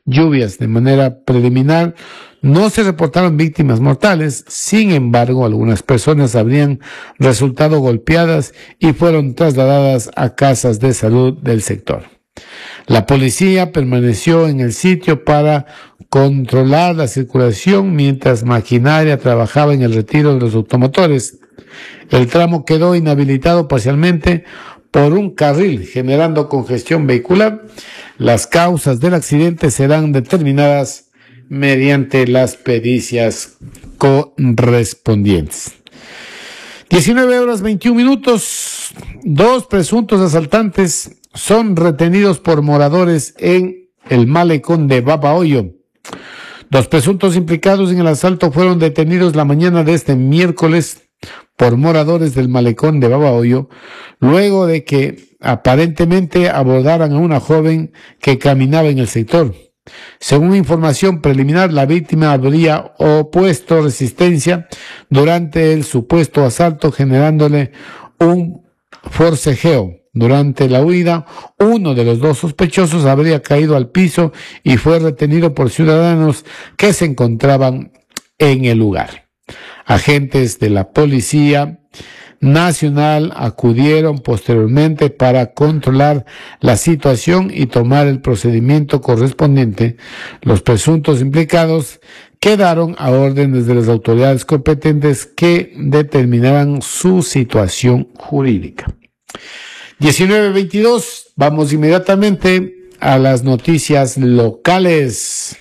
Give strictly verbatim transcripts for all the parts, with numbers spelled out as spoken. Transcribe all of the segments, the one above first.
lluvias. De manera preliminar, no se reportaron víctimas mortales. Sin embargo, algunas personas habrían resultado golpeadas y fueron trasladadas a casas de salud del sector. La policía permaneció en el sitio para controlar la circulación mientras maquinaria trabajaba en el retiro de los automotores. El tramo quedó inhabilitado parcialmente por un carril, generando congestión vehicular. Las causas del accidente serán determinadas mediante las pericias correspondientes. diecinueve horas veintiún minutos. Dos presuntos asaltantes son retenidos por moradores en el malecón de Babahoyo. Dos presuntos implicados en el asalto fueron detenidos la mañana de este miércoles por moradores del malecón de Babahoyo, luego de que aparentemente abordaran a una joven que caminaba en el sector. Según información preliminar, la víctima habría opuesto resistencia durante el supuesto asalto, generándole un forcejeo. Durante la huida, uno de los dos sospechosos habría caído al piso y fue retenido por ciudadanos que se encontraban en el lugar. Agentes de la Policía Nacional acudieron posteriormente para controlar la situación y tomar el procedimiento correspondiente. Los presuntos implicados quedaron a órdenes de las autoridades competentes que determinarán su situación jurídica. diecinueve veintidós, vamos inmediatamente a las noticias locales.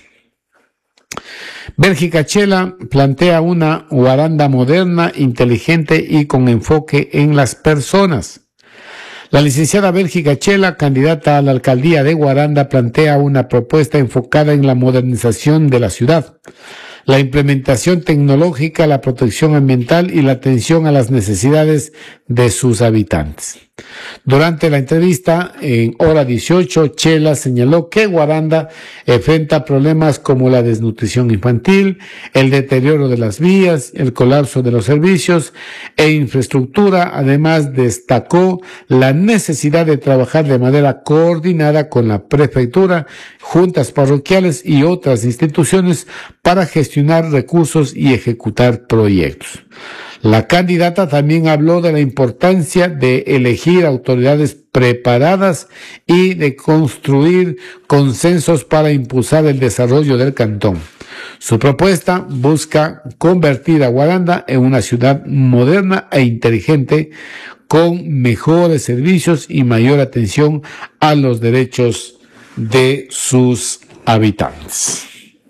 Bélgica Chela plantea una Guaranda moderna, inteligente y con enfoque en las personas. La licenciada Bélgica Chela, candidata a la alcaldía de Guaranda, plantea una propuesta enfocada en la modernización de la ciudad, la implementación tecnológica, la protección ambiental y la atención a las necesidades de sus habitantes. Durante la entrevista, en hora dieciocho, Chela señaló que Guaranda enfrenta problemas como la desnutrición infantil, el deterioro de las vías, el colapso de los servicios e infraestructura. Además, destacó la necesidad de trabajar de manera coordinada con la prefectura, juntas parroquiales y otras instituciones para gestionar recursos y ejecutar proyectos. La candidata también habló de la importancia de elegir autoridades preparadas y de construir consensos para impulsar el desarrollo del cantón. Su propuesta busca convertir a Guaranda en una ciudad moderna e inteligente con mejores servicios y mayor atención a los derechos de sus habitantes.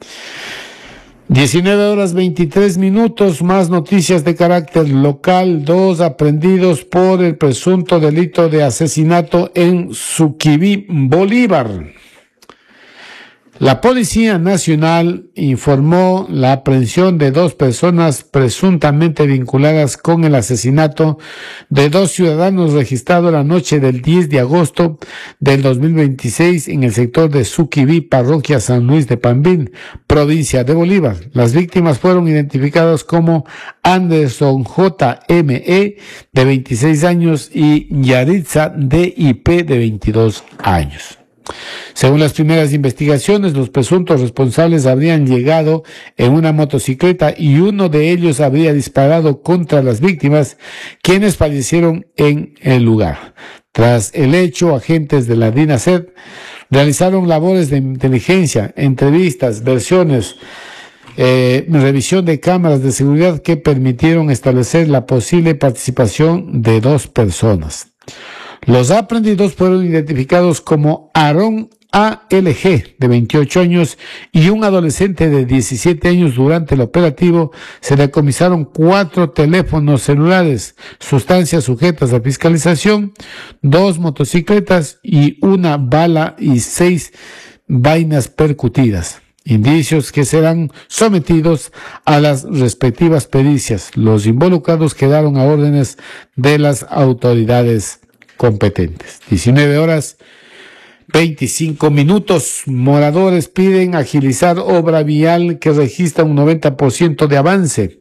diecinueve horas veintitrés minutos, más noticias de carácter local. Dos aprendidos por el presunto delito de asesinato en Suquibí, Bolívar. La Policía Nacional informó la aprehensión de dos personas presuntamente vinculadas con el asesinato de dos ciudadanos registrado la noche del diez de agosto del dos mil veintiséis en el sector de Suquibí, parroquia San Luis de Pambín, provincia de Bolívar. Las víctimas fueron identificadas como Anderson J M E, de veintiséis años, y Yaritza D I P, de veintidós años. Según las primeras investigaciones, los presuntos responsables habrían llegado en una motocicleta y uno de ellos habría disparado contra las víctimas, quienes fallecieron en el lugar. Tras el hecho, agentes de la DINASED realizaron labores de inteligencia, entrevistas, versiones, eh, revisión de cámaras de seguridad que permitieron establecer la posible participación de dos personas. Los aprendidos fueron identificados como Aarón A L G, de veintiocho años, y un adolescente de diecisiete años. Durante el operativo se decomisaron cuatro teléfonos celulares, sustancias sujetas a fiscalización, dos motocicletas y una bala y seis vainas percutidas. Indicios que serán sometidos a las respectivas pericias. Los involucrados quedaron a órdenes de las autoridades competentes. diecinueve horas veinticinco minutos. Moradores piden agilizar obra vial que registra un noventa por ciento de avance.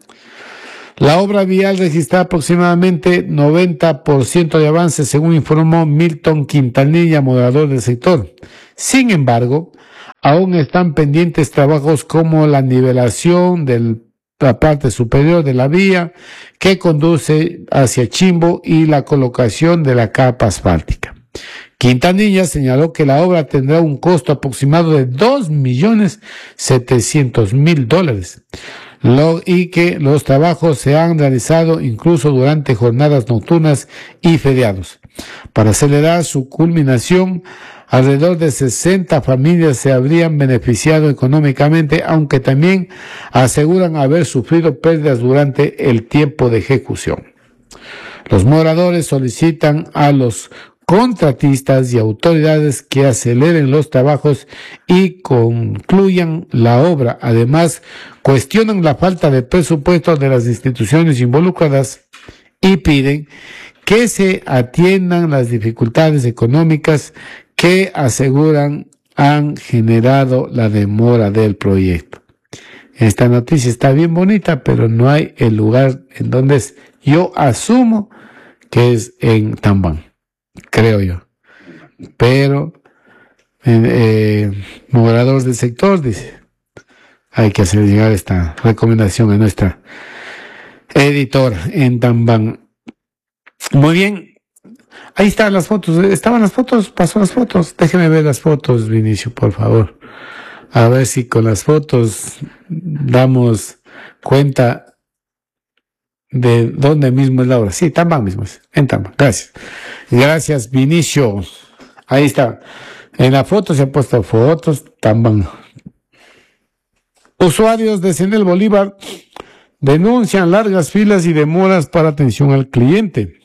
La obra vial registra aproximadamente noventa por ciento de avance, según informó Milton Quintanilla, moderador del sector. Sin embargo, aún están pendientes trabajos como la nivelación de la parte superior de la vía que conduce hacia Chimbo y la colocación de la capa asfáltica. Quintanilla señaló que la obra tendrá un costo aproximado de dos millones setecientos mil dólares lo, y que los trabajos se han realizado incluso durante jornadas nocturnas y feriados. Para acelerar su culminación, alrededor de sesenta familias se habrían beneficiado económicamente, aunque también aseguran haber sufrido pérdidas durante el tiempo de ejecución. Los moradores solicitan a los contratistas y autoridades que aceleren los trabajos y concluyan la obra. Además, cuestionan la falta de presupuesto de las instituciones involucradas y piden que se atiendan las dificultades económicas que aseguran han generado la demora del proyecto. Esta noticia está bien bonita, pero no hay el lugar en donde es. Yo asumo que es en Tambán, creo yo. Pero, eh, moradores del sector, dice, hay que hacer llegar esta recomendación a nuestra editora en Tambán. Muy bien. Ahí están las fotos. ¿Estaban las fotos? Pasó las fotos. Déjeme ver las fotos, Vinicio, por favor. A ver si con las fotos damos cuenta de dónde mismo es la obra. Sí, Tambán mismo es. En Tambán. Gracias. Gracias, Vinicio. Ahí está. En la foto se han puesto fotos. Tambán. Usuarios de Senel Bolívar denuncian largas filas y demoras para atención al cliente.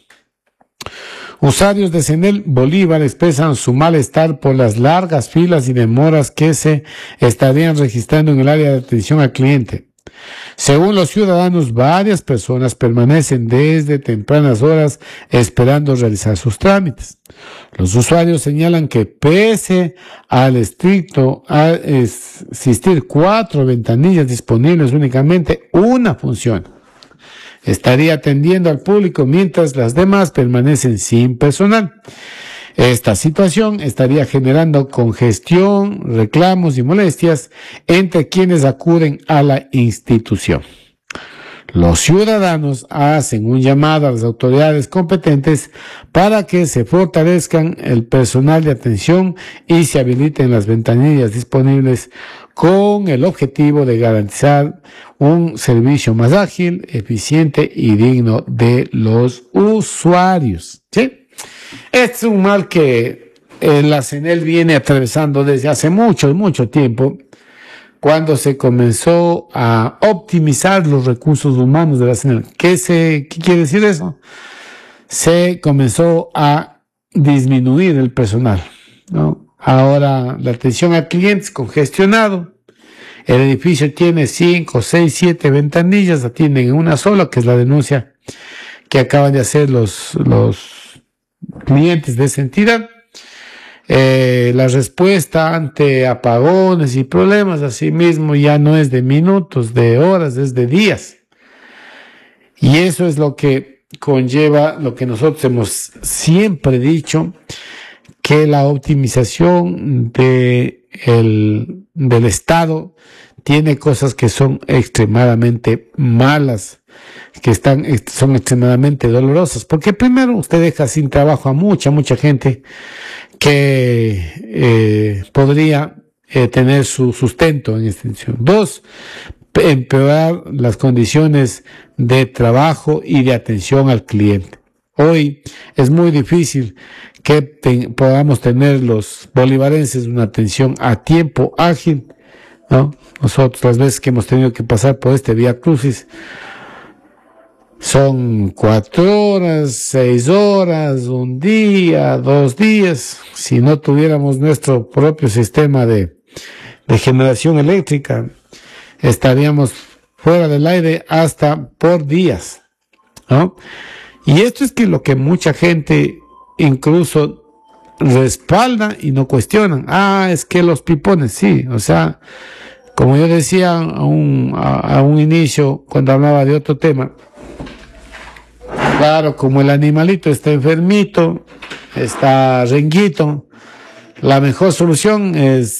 Usuarios de Senel Bolívar expresan su malestar por las largas filas y demoras que se estarían registrando en el área de atención al cliente. Según los ciudadanos, varias personas permanecen desde tempranas horas esperando realizar sus trámites. Los usuarios señalan que pese al estricto a existir cuatro ventanillas disponibles, únicamente una funciona. Estaría atendiendo al público mientras las demás permanecen sin personal. Esta situación estaría generando congestión, reclamos y molestias entre quienes acuden a la institución. Los ciudadanos hacen un llamado a las autoridades competentes para que se fortalezcan el personal de atención y se habiliten las ventanillas disponibles con el objetivo de garantizar un servicio más ágil, eficiente y digno de los usuarios. ¿Sí? Este es un mal que eh, la Senel viene atravesando desde hace mucho, mucho tiempo, cuando se comenzó a optimizar los recursos humanos de la Senel. ¿Qué, se, ¿Qué quiere decir eso? Se comenzó a disminuir el personal, ¿no? Ahora la atención al cliente es congestionado. El edificio tiene cinco, seis, siete ventanillas, atienden en una sola, que es la denuncia que acaban de hacer los, los clientes de esa entidad. Eh, la respuesta ante apagones y problemas, asimismo, ya no es de minutos, de horas, es de días. Y eso es lo que conlleva lo que nosotros hemos siempre dicho, que la optimización de el, del Estado tiene cosas que son extremadamente malas, que están, son extremadamente dolorosas, porque primero usted deja sin trabajo a mucha, mucha gente que eh, podría eh, tener su sustento en extensión. Dos, empeorar las condiciones de trabajo y de atención al cliente. Hoy es muy difícil que te, podamos tener los bolivarenses una atención a tiempo ágil, ¿no? Nosotros las veces que hemos tenido que pasar por este Vía Crucis son cuatro horas, seis horas, un día, dos días. Si no tuviéramos nuestro propio sistema de, de generación eléctrica, estaríamos fuera del aire hasta por días, ¿no? Y esto es que lo que mucha gente incluso respalda y no cuestionan. Ah, es que los pipones, sí, o sea, como yo decía a un, a, a un inicio cuando hablaba de otro tema, claro, como el animalito está enfermito, está renguito, la mejor solución es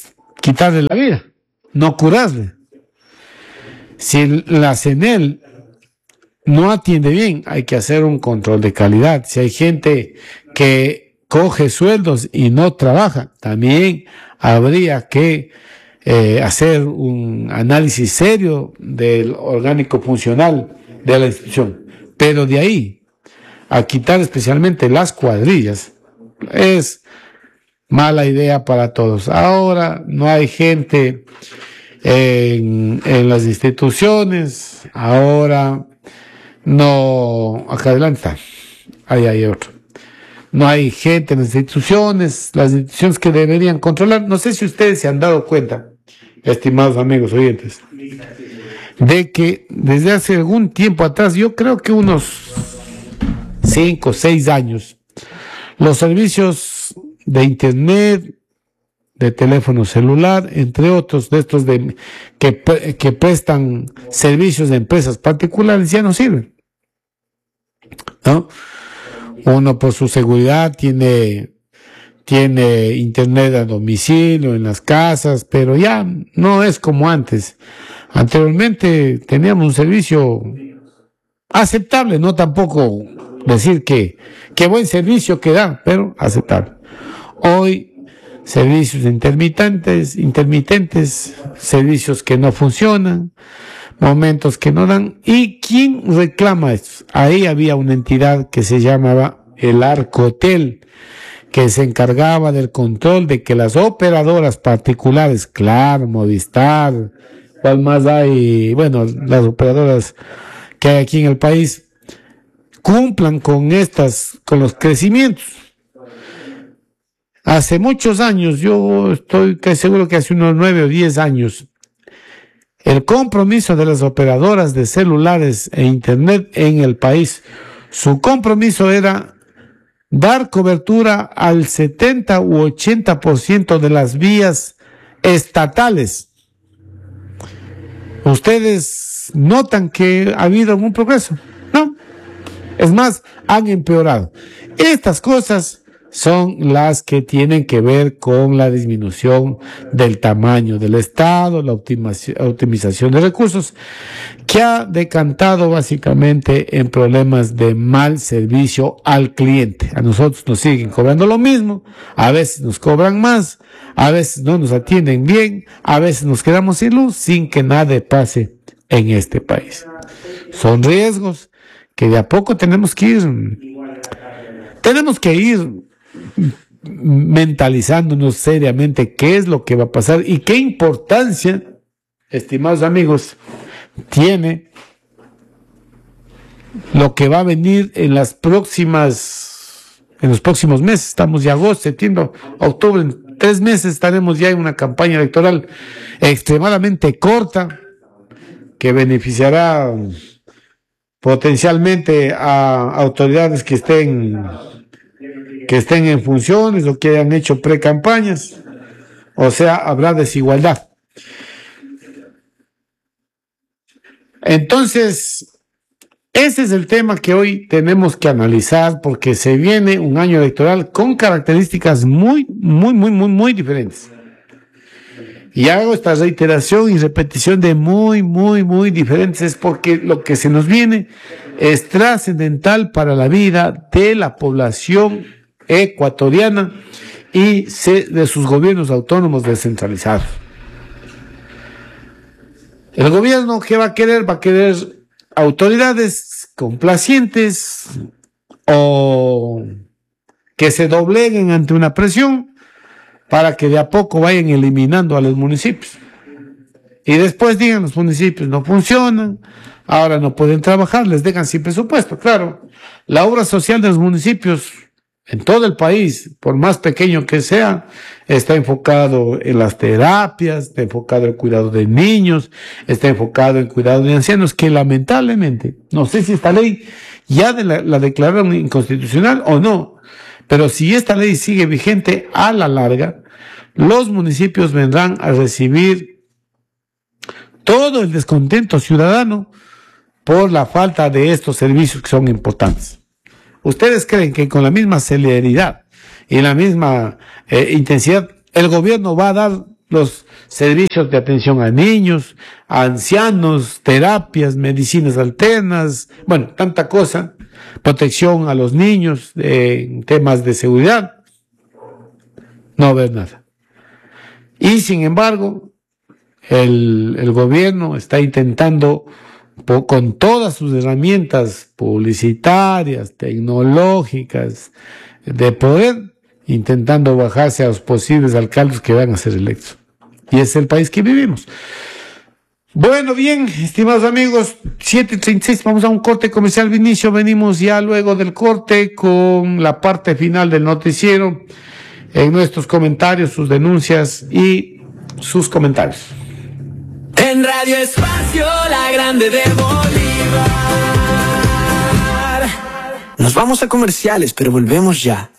quitarle la vida, no curarle. Si la CENEL no atiende bien, hay que hacer un control de calidad. Si hay gente que coge sueldos y no trabaja, también habría que eh, hacer un análisis serio del orgánico funcional de la institución. Pero de ahí a quitar especialmente las cuadrillas es mala idea para todos. Ahora no hay gente en, en las instituciones, ahora no, acá adelante está, ahí hay otro. No hay gente en las instituciones, las instituciones que deberían controlar. No sé si ustedes se han dado cuenta, estimados amigos oyentes, de que desde hace algún tiempo atrás, yo creo que unos cinco, seis años, los servicios de internet, de teléfono celular, entre otros de estos de que, que prestan servicios de empresas particulares, ya no sirven, ¿no? Uno por su seguridad tiene, tiene internet a domicilio, en las casas, pero ya no es como antes. Anteriormente teníamos un servicio aceptable, no tampoco decir que, que buen servicio que da, pero aceptable. Hoy, servicios intermitentes, intermitentes, servicios que no funcionan, momentos que no dan. ¿Y quién reclama esto? Ahí había una entidad que se llamaba el Arcotel, que se encargaba del control de que las operadoras particulares, Claro, Movistar, ¿cuál más hay? Bueno, las operadoras que hay aquí en el país, cumplan con estas, con los crecimientos. Hace muchos años, yo estoy casi seguro que hace unos nueve o diez años, el compromiso de las operadoras de celulares e internet en el país, su compromiso era dar cobertura al setenta u ochenta por ciento de las vías estatales. ¿Ustedes notan que ha habido algún progreso? No. Es más, han empeorado. Estas cosas son las que tienen que ver con la disminución del tamaño del Estado, la optimización de recursos, que ha decantado básicamente en problemas de mal servicio al cliente. A nosotros nos siguen cobrando lo mismo, a veces nos cobran más, a veces no nos atienden bien, a veces nos quedamos sin luz sin que nada pase en este país. Son riesgos que de a poco tenemos que ir, tenemos que ir mentalizándonos seriamente qué es lo que va a pasar y qué importancia, estimados amigos, tiene lo que va a venir en las próximas, en los próximos meses. Estamos ya agosto, septiembre, octubre, en tres meses estaremos ya en una campaña electoral extremadamente corta que beneficiará potencialmente a autoridades que estén que estén en funciones o que hayan hecho pre-campañas, o sea, habrá desigualdad. Entonces, ese es el tema que hoy tenemos que analizar, porque se viene un año electoral con características muy, muy, muy, muy, muy diferentes. Y hago esta reiteración y repetición de muy, muy, muy diferentes, es porque lo que se nos viene es trascendental para la vida de la población ecuatoriana y de sus gobiernos autónomos descentralizados. El gobierno, ¿qué va a querer? Va a querer autoridades complacientes o que se dobleguen ante una presión para que de a poco vayan eliminando a los municipios. Y después digan, los municipios no funcionan, ahora no pueden trabajar, les dejan sin presupuesto. Claro, la obra social de los municipios en todo el país, por más pequeño que sea, está enfocado en las terapias, está enfocado en el cuidado de niños, está enfocado en el cuidado de ancianos, que lamentablemente, no sé si esta ley ya de la, la declararon inconstitucional o no, pero si esta ley sigue vigente a la larga, los municipios vendrán a recibir todo el descontento ciudadano por la falta de estos servicios que son importantes. ¿Ustedes creen que con la misma celeridad y la misma eh, intensidad el gobierno va a dar los servicios de atención a niños, a ancianos, terapias, medicinas alternas, bueno, tanta cosa, protección a los niños, eh, temas de seguridad. No va a haber nada. Y sin embargo, el, el gobierno está intentando, po, con todas sus herramientas publicitarias, tecnológicas, de poder, intentando bajarse a los posibles alcaldes que van a ser electos. Y es el país que vivimos. Bueno, bien, estimados amigos, siete treinta y seis, vamos a un corte comercial, Vinicio. Venimos ya luego del corte con la parte final del noticiero, en nuestros comentarios, sus denuncias y sus comentarios. En Radio Espacio, la grande de Bolívar. Nos vamos a comerciales, pero volvemos ya.